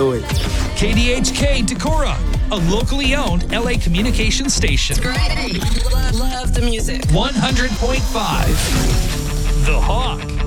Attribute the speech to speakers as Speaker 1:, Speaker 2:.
Speaker 1: KDHK Decorah, a locally owned LA communications station.
Speaker 2: Great. Love the music.
Speaker 1: 100.5. The Hawk.